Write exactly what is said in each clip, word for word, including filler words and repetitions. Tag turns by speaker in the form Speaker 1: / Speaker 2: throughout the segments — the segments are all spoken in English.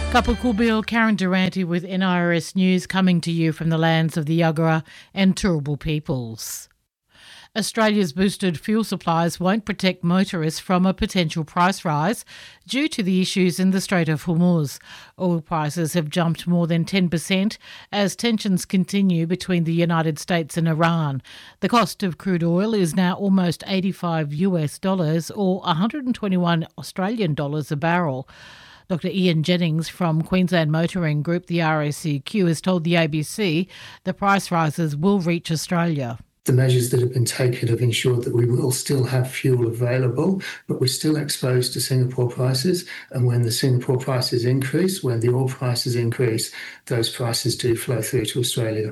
Speaker 1: Kapukubil, Karen Durante with N I R S News, coming to you from the lands of the Yagara and Turrbal peoples. Australia's boosted fuel supplies won't protect motorists from a potential price rise due to the issues in the Strait of Hormuz. Oil prices have jumped more than ten percent as tensions continue between the United States and Iran. The cost of crude oil is now almost eighty-five US dollars or one hundred twenty-one Australian dollars a barrel. Doctor Ian Jennings from Queensland Motoring Group, the R A C Q, has told the A B C the price rises will reach Australia.
Speaker 2: The measures that have been taken have ensured that we will still have fuel available, but we're still exposed to Singapore prices. And when the Singapore prices increase, when the oil prices increase, those prices do flow through to Australia.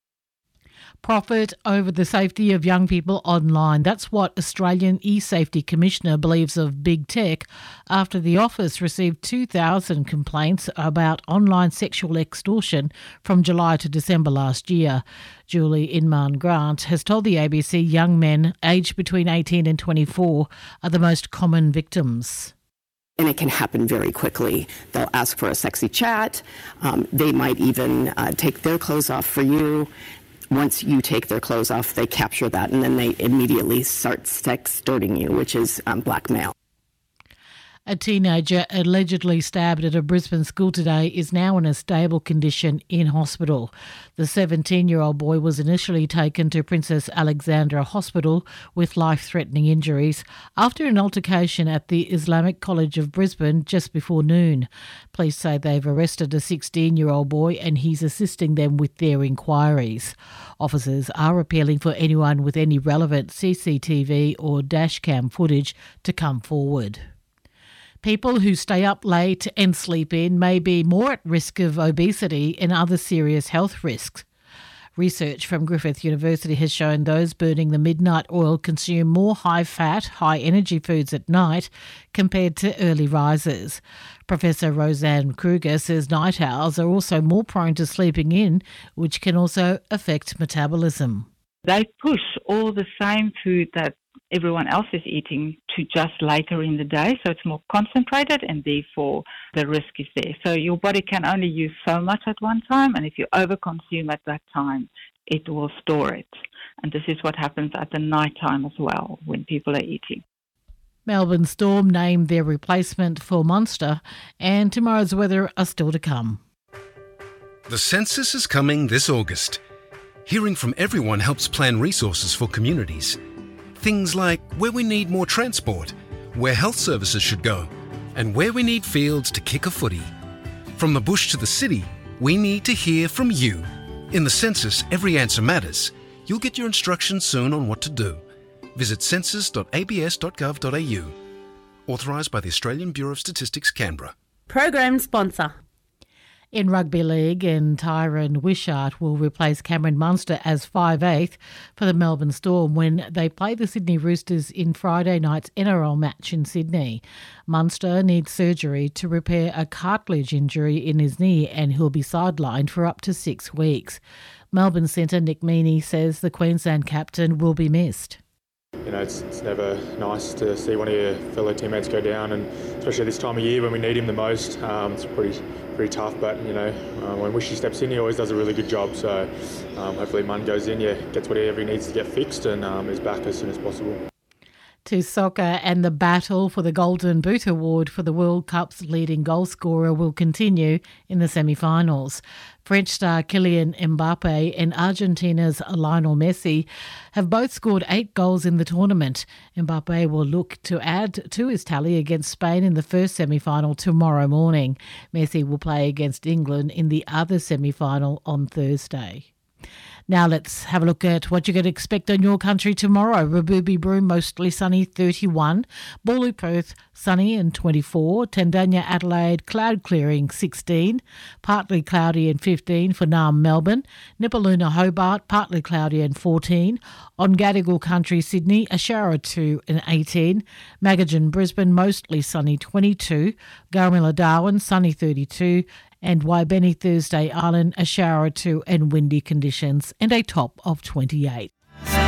Speaker 1: Profit over the safety of young people online. That's what Australian E-Safety Commissioner believes of big tech after the office received two thousand complaints about online sexual extortion from July to December last year. Julie Inman Grant has told the A B C young men aged between eighteen and twenty-four are the most common victims.
Speaker 3: And it can happen very quickly. They'll ask for a sexy chat. Um, they might even uh, take their clothes off for you. Once you take their clothes off, they capture that, and then they immediately start sextorting you, which is um, blackmail.
Speaker 1: A teenager allegedly stabbed at a Brisbane school today is now in a stable condition in hospital. The seventeen-year-old boy was initially taken to Princess Alexandra Hospital with life-threatening injuries after an altercation at the Islamic College of Brisbane just before noon. Police say they've arrested a sixteen-year-old boy and he's assisting them with their inquiries. Officers are appealing for anyone with any relevant C C T V or dashcam footage to come forward. People who stay up late and sleep in may be more at risk of obesity and other serious health risks. Research from Griffith University has shown those burning the midnight oil consume more high-fat, high-energy foods at night compared to early risers. Professor Roseanne Kruger says night owls are also more prone to sleeping in, which can also affect metabolism.
Speaker 4: They push all the same food that everyone else is eating to just later in the day, so it's more concentrated and therefore the risk is there. So your body can only use so much at one time, and if you overconsume at that time, it will store it. And this is what happens at the night time as well when people are eating.
Speaker 1: Melbourne Storm named their replacement for Munster, and tomorrow's weather are still to come.
Speaker 5: The census is coming this August. Hearing from everyone helps plan resources for communities. Things like where we need more transport, where health services should go, and where we need fields to kick a footy. From the bush to the city, we need to hear from you. In the census, every answer matters. You'll get your instructions soon on what to do. Visit census dot a b s dot gov dot a u. Authorised by the Australian Bureau of Statistics, Canberra.
Speaker 6: Program sponsor.
Speaker 1: In rugby league, and Tyron Wishart will replace Cameron Munster as five eighth for the Melbourne Storm when they play the Sydney Roosters in Friday night's N R L match in Sydney. Munster needs surgery to repair a cartilage injury in his knee and he'll be sidelined for up to six weeks. Melbourne centre Nick Meaney says the Queensland captain will be missed.
Speaker 7: You know, it's, it's never nice to see one of your fellow teammates go down, and especially this time of year when we need him the most. Um, it's pretty pretty tough, but, you know, uh, when Wishy steps in, he always does a really good job. So um, hopefully Munn goes in, yeah, gets whatever he needs to get fixed and um, is back as soon as possible.
Speaker 1: To soccer, and the battle for the Golden Boot Award for the World Cup's leading goal scorer will continue in the semi-finals. French star Kylian Mbappe and Argentina's Lionel Messi have both scored eight goals in the tournament. Mbappe will look to add to his tally against Spain in the first semi-final tomorrow morning. Messi will play against England in the other semi-final on Thursday. Now let's have a look at what you can expect on your country tomorrow. Rabubi Broome, mostly sunny, thirty-one. Bawley Perth, sunny and twenty-four. Tandanya Adelaide, cloud clearing, sixteen. Partly cloudy and fifteen for Naarm Melbourne. Nipaluna Hobart, partly cloudy and fourteen. On Gadigal Country Sydney, a shower or two and eighteen. Magajan Brisbane, mostly sunny, twenty-two. Garamilla Darwin, sunny, thirty-two. And Waibeni Thursday Island, a shower or two and windy conditions and a top of twenty-eight.